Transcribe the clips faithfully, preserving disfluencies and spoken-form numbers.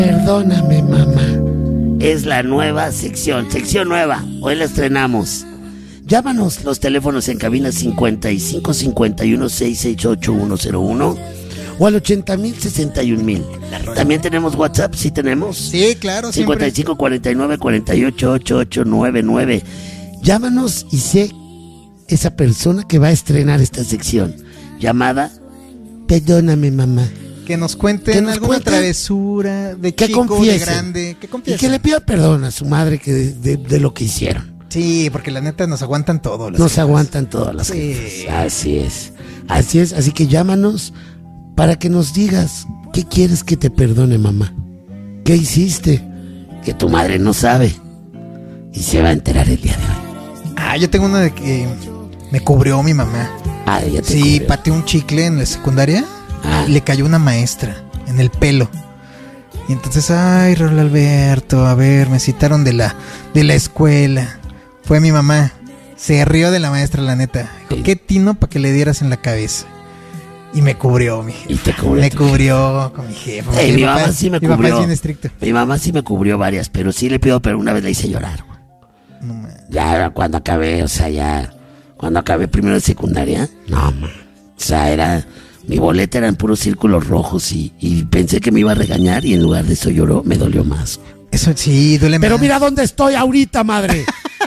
Perdóname, mamá. Es la nueva sección, sección nueva. Hoy la estrenamos. Llámanos, los teléfonos en cabina cincuenta y cinco cincuenta y uno sesenta y ocho ciento uno o al ochenta mil sesenta y un mil. También tenemos WhatsApp, ¿sí tenemos? Sí, claro, cincuenta y cinco cuarenta y nueve cuarenta y ocho ochenta y ocho noventa y nueve. Llámanos y sé esa persona que va a estrenar esta sección llamada Perdóname, mamá. Que nos cuenten Que nos alguna cuenten, travesura de que chico, confiesen, de grande, que y confiesen. que le pida perdón a su madre que de, de, de lo que hicieron. Sí, porque la neta nos aguantan todo. Las Nos jefas. aguantan todas las Sí. jefas. Así es, así es. Así que llámanos para que nos digas qué quieres que te perdone, mamá. ¿Qué hiciste? Que tu madre no sabe y se va a enterar el día de hoy. Ah, yo tengo una de que me cubrió mi mamá. Ah, ya te Sí, cubrió. pateé un chicle en la secundaria Ah. y le cayó una maestra en el pelo. Y entonces, ay, Raúl Alberto, a ver, me citaron de la, de la escuela. Fue mi mamá. Se rió de la maestra, la neta. Dijo, Sí. qué tino para que le dieras en la cabeza. Y me cubrió, mi jefe. Y te cubrió Me tu cubrió con mi jefe. Ey, porque mi mamá sí me mi papá cubrió. es bien estricto. Mi mamá sí me cubrió varias, pero sí le pido, pero una vez la hice llorar, güey. No, man. Ya cuando acabé, o sea, ya cuando acabé primero de secundaria, no, man. O sea, era, mi boleta eran puros círculos rojos y, y pensé que me iba a regañar y en lugar de eso lloró, me dolió más. Eso sí, duele Pero más. mira dónde estoy ahorita, madre.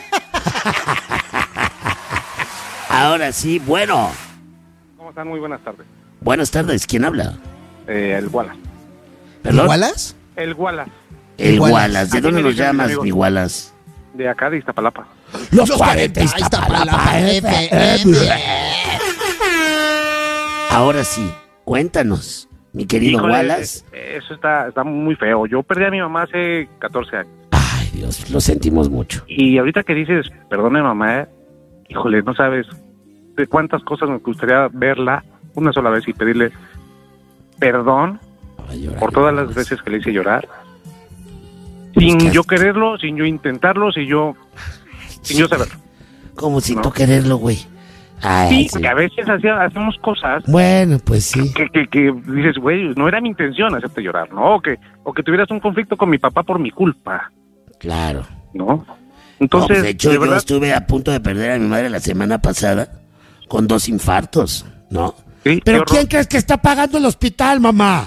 Ahora sí, bueno. ¿Cómo están? Muy buenas tardes. Buenas tardes, ¿quién habla? Eh, el Wallace. ¿Perdón? ¿Wallace? El Wallace, El Wallace. Wallace. ¿De Así dónde me nos dicen mis llamas, amigos. mi Wallace? de acá de Iztapalapa. Los cuarenta Iztapalapa F M. Ahora sí, cuéntanos, mi querido Híjole, Wallace. eh, Eso está, está muy feo. Yo perdí a mi mamá hace catorce años. Ay, Dios, lo sentimos mucho. Y ahorita que dices, perdone mamá, eh, híjole, no sabes de cuántas cosas me gustaría verla una sola vez y pedirle perdón Ay, llorar, por todas las Wallace. veces que le hice llorar. Sin que yo hasta- quererlo, sin yo intentarlo, sin yo, sin yo saberlo. Como sin ¿No? tú quererlo, güey. Ay, Sí, sí. porque a veces hacía- hacemos cosas Bueno, pues sí. que, que, que dices, güey, no era mi intención hacerte llorar, ¿no? O que, o que tuvieras un conflicto con mi papá por mi culpa, Claro. ¿no? No, Entonces, pues, de hecho, de yo verdad, estuve a punto de perder a mi madre la semana pasada con dos infartos, ¿no? sí, ¿Pero qué horror. quién crees que está pagando el hospital, mamá?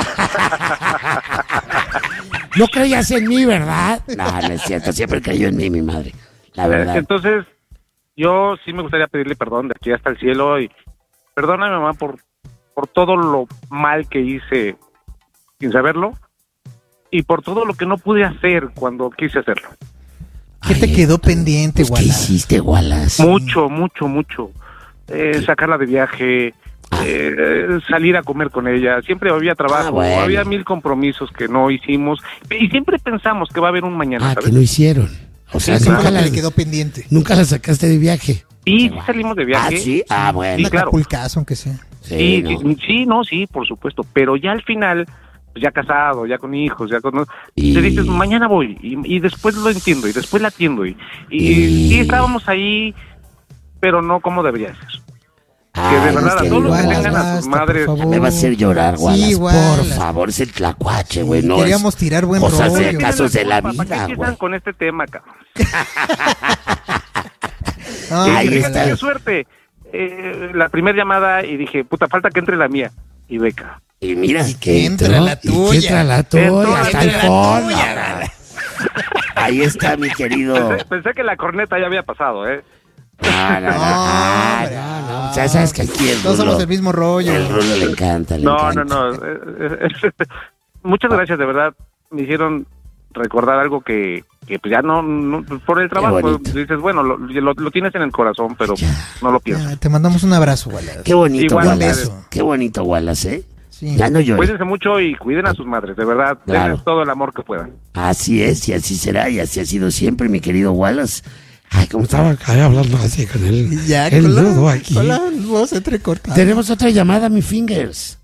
No creías en mí, ¿verdad? No, no es cierto. Siempre creyó en mí, mi madre. La verdad. Entonces, yo sí me gustaría pedirle perdón de aquí hasta el cielo y perdona a mi mamá por, por todo lo mal que hice sin saberlo y por todo lo que no pude hacer cuando quise hacerlo. ¿Qué te Ay, quedó pendiente, pues, ¿qué Wallace? hiciste, Wallace? Mucho, mucho, mucho. Eh, sacarla de viaje, eh, salir a comer con ella. Siempre había trabajo, Ah, bueno. había mil compromisos que no hicimos y siempre pensamos que va a haber un mañana, Ah, ¿sabes? que no hicieron. O sea, Eso fue nunca lo la, que le quedó pendiente. nunca la sacaste de viaje. Y sí salimos de Ah, viaje. sí. Ah, bueno. Sí, Un claro. acapulcazo, aunque sea. Sí, no. sí, sí, no, sí, por supuesto, pero ya al final, pues ya casado, ya con hijos, ya con... Y- Te dices, mañana voy, y, y después lo entiendo, y después la atiendo, y, y, Y- sí estábamos ahí, pero no como debería ser. Ay, que de verdad, mis a todos los que queridos tengan a Wallace. sus madres... por favor. Me va a hacer llorar, Sí, Wallace. Por Wallace. favor, es el tlacuache, güey. Sí, No queríamos es tirar buen cosas de rollo. casos de la ¿Para qué vida, empiezan güey. con este tema, cabrón? Ay, Ahí Fíjate está. qué suerte. Eh, la primera llamada y dije, puta, falta que entre la mía. Y beca. Y mira, Y que que entra entró, la y que tuya. entra la Entró tuya, la hasta el tuya, la fondo. tuya, güey. Ahí está, mi querido. Pensé, pensé que la corneta ya había pasado, ¿eh? No, no, no. No, Ah, hombre, no, no. no. O sea, sabes que aquí el Todos Rulo, somos del mismo rollo. el Rulo le encanta, le No, encanta. no, no. eh, eh, eh, Muchas gracias, de verdad. Me hicieron recordar algo que, que pues ya no, no- por el trabajo. bonito. Dices, bueno, lo, lo, lo tienes en el corazón, pero Ya. no lo piensas. Ya, te mandamos un abrazo, Wallace. Qué bonito, Igual, Wallace. un beso. Qué bonito, Wallace, ¿eh? Sí. Ya no llores. Cuídense mucho y cuiden a sus madres, de verdad. Claro. Denles todo el amor que puedan. Así es, y así será, y así ha sido siempre, mi querido Wallace. Ay, como estaba acá hablando así con el, Ya, el con la, nudo aquí. con la voz entrecortada. Tenemos otra llamada, mi fingers.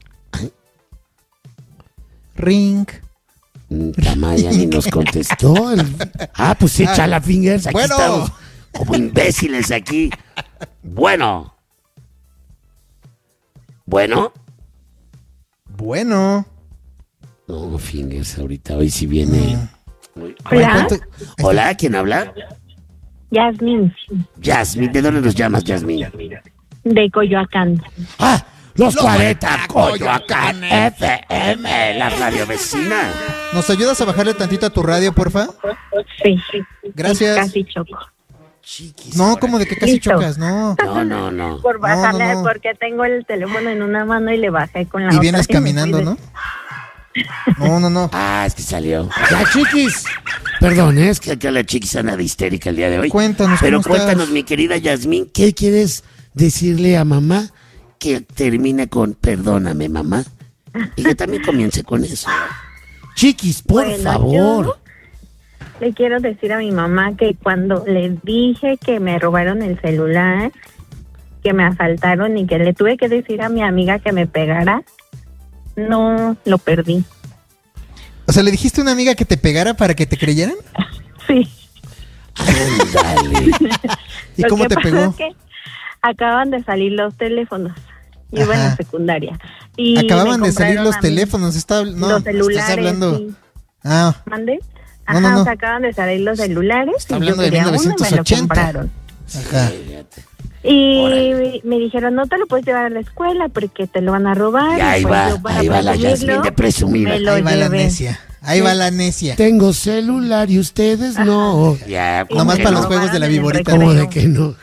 Ring. Mm, Tamaya ni nos contestó. el- Ah, pues échala, fingers. Aquí Bueno. estamos como imbéciles aquí. Bueno. Bueno, Bueno. No, fingers, ahorita hoy sí viene. Mm. Hola. Hola, ¿quién habla? Yasmín, Yasmín, ¿de dónde nos llamas, Yasmín? de Coyoacán. ¡Ah! Los cuarenta, Coyoacán F M, la radio vecina. ¿Nos ayudas a bajarle tantito a tu radio, porfa? Sí. Gracias. Casi choco. Chiquis. No, como de que casi Listo. chocas, no. No, no, no. Por bajarle, no, no. porque tengo el teléfono en una mano y le bajé con la Y otra. vienes me caminando, fui de- ¿no? No, no, no. Ah, es que salió. Ya, chiquis. Perdón, ¿eh? es que acá la chiquis anda de histérica el día de hoy. Cuéntanos, Pero ¿cómo cuéntanos, estás? mi querida Yasmín, ¿qué quieres decirle a mamá que termine con perdóname, mamá? Y que también comience con eso. Chiquis, por Bueno, favor. yo le quiero decir a mi mamá que cuando le dije que me robaron el celular, que me asaltaron y que le tuve que decir a mi amiga que me pegara, no lo perdí. O sea, ¿le dijiste a una amiga que te pegara para que te creyeran? Sí. Ándale. ¿Y Lo cómo que te pasa pegó? es que acaban de salir los teléfonos. Yo iba en Ajá. la secundaria. Y Acababan me de salir compraron los a mí teléfonos. Está, no, los celulares. estás hablando. Sí. Ah, ¿Mande? No, Ajá, no, no. o sea, acaban de salir los celulares. Está y yo hablando de quería mil novecientos uno y me lo ochenta. compraron. ajá. Fíjate. Y Órale. me dijeron, no te lo puedes llevar a la escuela porque te lo van a robar. Y ahí pues va, yo, para ahí va la presumirlo, Yasmín de presumida. me lo Ahí va la llevé. necia. Ahí va la necia. Tengo celular y ustedes no. Ya, Y ¿cómo Nomás que para no? los juegos de la robaron en el viborita. ¿Cómo recreo. de que no?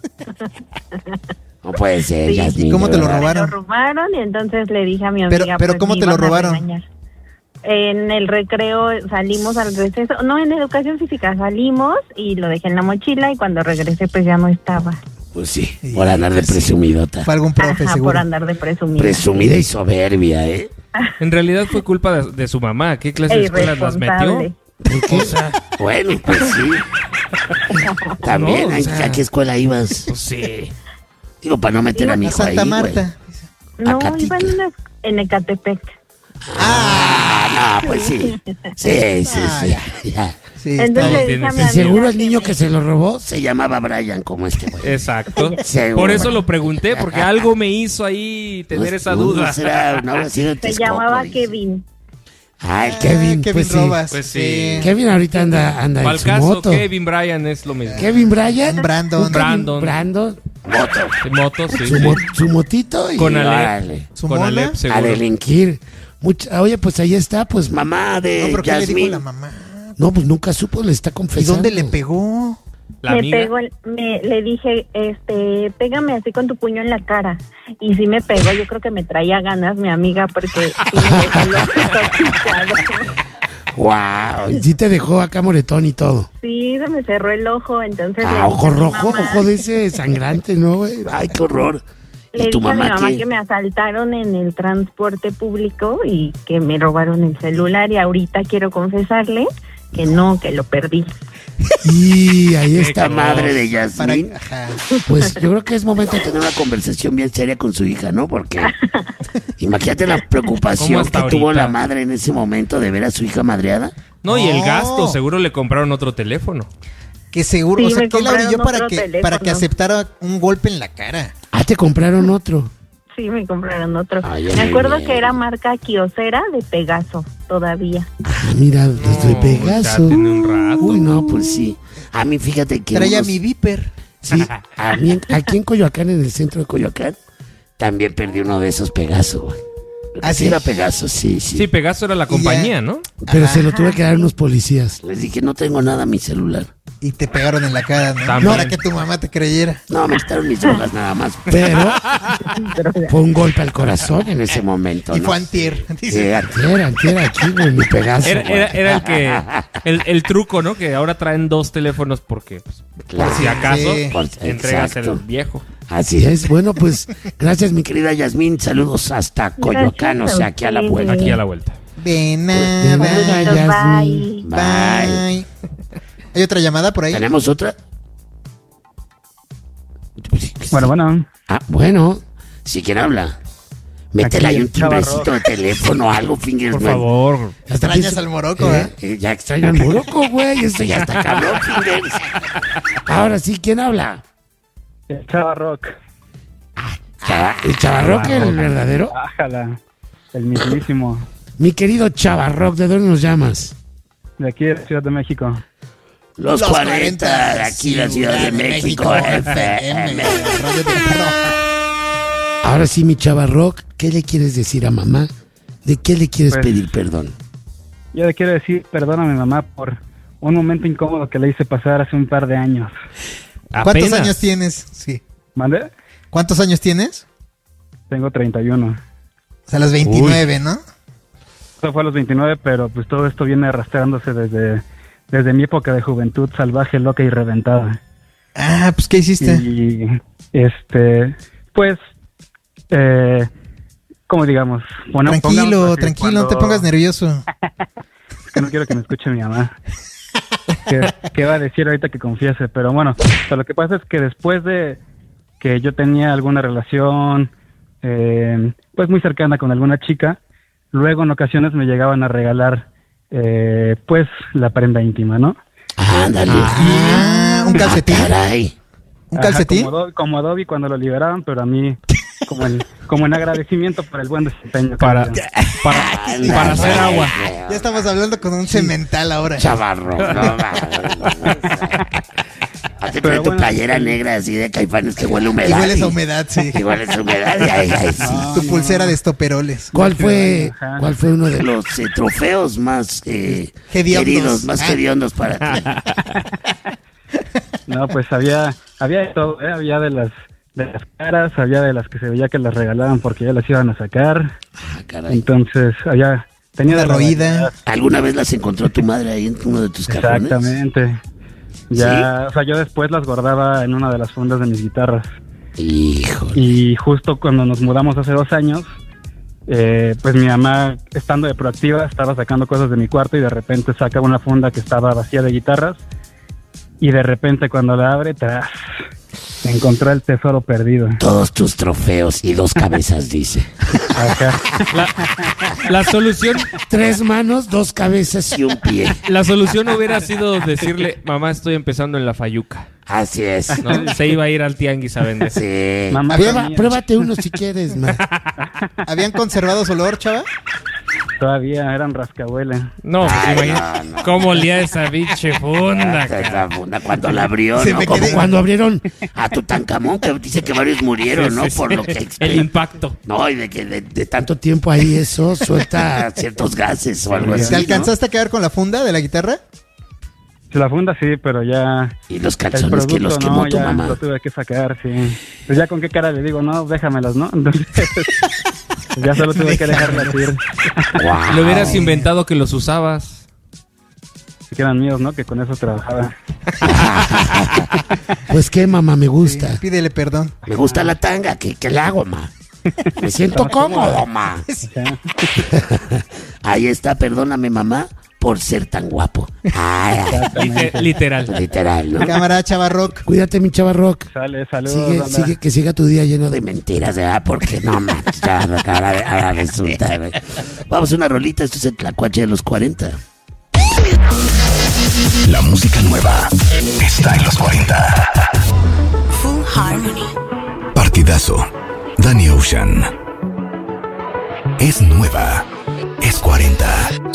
No puede ser, Sí. Yasmín. ¿Y cómo de te lo verdad. robaron? Me lo robaron y entonces le dije a mi Pero- amiga. pero pues, ¿cómo me te lo iban a robaron? regañar. En el recreo salimos al receso, no, en educación física salimos y lo dejé en la mochila y cuando regresé pues ya no estaba. Pues sí, Sí, por andar de sí. presumidota. Fue algún profe, Ajá, seguro. por andar de presumida. Presumida y soberbia, ¿eh? En realidad fue culpa de, de su mamá. ¿Qué clase E de escuela las irresponsable. metió? ¿Por qué? Bueno, pues sí. También, No, o ¿a- sea- ¿a qué escuela ibas? Pues sí. Digo, para no meter a mi A hijo ahí, Santa güey. Marta. No, Acatitla. iba en, una- en Ecatepec. Ah, no, pues sí. Sí, sí, sí. Ah, ya. Sí, Entonces está le bien. dije a mi Y amiga seguro el que niño me- que se lo robó se llamaba Brian, como este güey. Exacto. Seguro. Por eso lo pregunté, porque algo me hizo ahí tener No, esa no, duda. No, será, no habrá sido Se Texcoco, llamaba dice. Kevin. Ay, Ah, Kevin, Kevin pues sí. Robas. Pues sí. Kevin ahorita anda, anda en Para el su caso, moto. Kevin Bryan es lo mismo. Kevin Bryan. Brandon. Un Kevin Brandon. Brandon. Moto. De moto, sí. Su, sí. mo- su motito y Con Ale. órale. ¿Su Con mona? Alep, A seguro. delinquir. Mucha- oye, pues ahí está, pues mamá de No, pero ¿qué le dijo Yasmín. la mamá? No, pues nunca supo, le está ¿Y confesando. dónde le pegó? La me amiga. pegó, el- me, le dije, este, pégame así con tu puño en la cara. Y sí me pegó, yo creo que me traía ganas mi amiga porque sí me dejó el ojo picado. Wow, y sí te dejó acá moretón y todo. Sí, se me cerró el ojo, entonces le Ah, dije ojo a mi rojo, mamá- ojo de ese sangrante, ¿no, güey? Ay, qué horror. Le ¿Y tu dije a mi mamá mamá qué? que me asaltaron en el transporte público y que me robaron el celular y ahorita quiero confesarle que no, que lo perdí. Y ahí Qué está cosa. madre de Para... Yasmín. Ajá. Pues yo creo que es momento de tener una conversación bien seria con su hija, ¿no? Porque imagínate la ¿Cómo preocupación que hasta tuvo ahorita? la madre en ese momento de ver a su hija madreada. No, y el No. gasto, seguro le compraron otro teléfono. Que seguro, Sí, o sea, me que la compraron orilló para otro que, teléfono. para que aceptara un golpe en la cara. Ah, te compraron otro. Sí, me compraron otro. Ay, me ay, acuerdo ay. que era marca Kyocera de Pegaso, todavía. Ah, mira, desde No, Pegaso. ya tiene un rato. Uy, no, pues sí. A mí, fíjate que. Traía unos- mi Viper. Sí, a mí, en- aquí en Coyoacán, en el centro de Coyoacán, también perdí uno de esos Pegaso, güey. ¿Ah, sí? sí? Era Pegaso, sí, sí. Sí, Pegaso era la Y compañía, ya. ¿no? Pero se lo Ajá, tuve que dar a sí. unos policías. Les dije, no tengo nada en mi celular. Y te pegaron en la cara, ¿no? También. Para que tu mamá te creyera. No, me quitaron mis drogas nada más. Pero fue un golpe al corazón en ese momento, Y ¿no? fue antier. Sí, Dice. antier, antier aquí, güey, mi Pegaso. Era, güey. era, era el que el, el truco, ¿no? Que ahora traen dos teléfonos porque pues, Claro. por si acaso Sí. Por- entregas exacto. el viejo. Así es. Bueno, pues, gracias, mi querida Yasmín. Saludos hasta Coyoacán, o sea, aquí a la ustedes. vuelta. Aquí a la vuelta. De Pues, de nada. nada, Bye. Yasmín. Bye. Bye. ¿Hay otra llamada por ahí? ¿Tenemos otra? Bueno, bueno. Ah, bueno. ¿Sí quién habla? Métele Aquí ahí un el Chava timbrecito de teléfono o algo, fingers. Por güey. favor. Hasta Extrañas pienso- al Moroco, ¿Eh? ¿eh? Eh, Ya extraño al Moroco, güey. Esto ya está cabrón, fingers. Ahora sí, ¿quién habla? El Chava Rock. Chava- ¿El Chavarroque, el verdadero? Ájala. El mismísimo. Mi querido Chava Rock, ¿de dónde nos llamas? De aquí de Ciudad de México. Los, Los cuarenta, cuarenta, de aquí la Ciudad, Ciudad de, de México, México F M. Ahora sí, mi Chava Rock, ¿qué le quieres decir a mamá? ¿De qué le quieres pues, pedir perdón? Yo le quiero decir perdón a mi mamá por un momento incómodo que le hice pasar hace un par de años. ¿Cuántos Apenas. años tienes? Sí. ¿Mande? ¿Cuántos años tienes? Tengo treinta y uno. O sea, a los veintinueve, Uy. ¿no? Eso fue a los veintinueve, pero pues todo esto viene arrastrándose desde, desde mi época de juventud salvaje, loca y reventada. Ah, pues ¿qué hiciste? Y este, pues, eh, ¿cómo digamos? Bueno, tranquilo, así, tranquilo, cuando... no te pongas nervioso. Es que no quiero que me escuche mi mamá. ¿Qué, ¿Qué va a decir ahorita que confiese? Pero bueno, o sea, lo que pasa es que después de que yo tenía alguna relación, eh, pues muy cercana con alguna chica, luego en ocasiones me llegaban a regalar, eh, pues, la prenda íntima, ¿no? Ándale. Ah, un calcetín. Ah, ¿Un calcetín? Ajá, como, como Adobe cuando lo liberaban, pero a mí, como, el, como en agradecimiento por el buen desempeño. Para, para, Ándale, para hacer agua. Ya estamos hablando con un cemental ahora. Chavarro, no Hazte trae tu bueno, playera sí. negra así de Caifanes que huele a humedad. Y hueles a humedad, sí. Y hueles a humedad. Ay, ay, sí. No, tu pulsera no. de estoperoles. ¿Cuál fue, ¿Cuál fue uno de los eh, trofeos más eh, queridos, más ah. hediondos para ti? No, pues había, había de todo, ¿eh? Había de las, de las caras, había de las que se veía que las regalaban porque ya las iban a sacar. Ah, caray. Entonces, había, tenía la roída. ¿Alguna vez las encontró tu madre ahí en uno de tus cajones? Exactamente. Ya, ¿sí? O sea, yo después las guardaba en una de las fundas de mis guitarras. Híjole. Y justo cuando nos mudamos hace dos años, eh, pues mi mamá, estando de proactiva, estaba sacando cosas de mi cuarto y de repente saca una funda que estaba vacía de guitarras. Y de repente cuando la abre, tras, encontró el tesoro perdido. Todos tus trofeos y dos cabezas, dice. Acá. La, la solución... Tres manos, dos cabezas y un pie. La solución hubiera sido decirle, mamá, estoy empezando en la Fayuca. Así es. ¿No? Se iba a ir al tianguis a vender. Sí. Mamá, Prueba, pruébate uno si quieres, ma. ¿Habían conservado su olor, chava? Todavía eran rascahuele. No, Ay, imagínate no, no. cómo olía esa biche funda. Esa funda cuando la abrió, Se ¿no? me Como quedé- cuando abrieron a Tutankamón, que dice que varios murieron, Sí, ¿no? sí, sí. Por lo que El impacto. No, y de que de, de tanto tiempo ahí eso suelta ciertos gases o algo así, ¿Te alcanzaste a quedar con la funda de la guitarra? La funda sí, pero ya... ¿no? Y los El calzones producto, que los quemó no, tu ya mamá. lo tuve que sacar, sí. Pues ya con qué cara le digo, no, déjamelas, ¿no? Entonces, ya solo tuve que dejarlas ir. Wow. Le hubieras inventado que los usabas. Que eran míos, ¿no? Que con eso trabajaba. Pues qué, mamá, me gusta. Sí, pídele perdón. Me gusta la tanga, ¿qué, qué le hago, ma? Me siento cómodo, ma. Ajá. Ahí está, perdóname, mamá, por ser tan guapo. Ay, Lite- literal. literal, ¿no? Cámara, Chava Rock. Cuídate, mi Chava Rock. Sale, saludos. Sigue, banda. sigue, que siga tu día lleno de mentiras, ¿verdad? Porque no, man, ya, ahora, ahora resulta, güey. Vamos a una rolita, esto es el Tlacuache de los cuarenta. La música nueva está en los cuarenta. Full Harmony. Partidazo. Danny Ocean. Es nueva. Es cuarenta.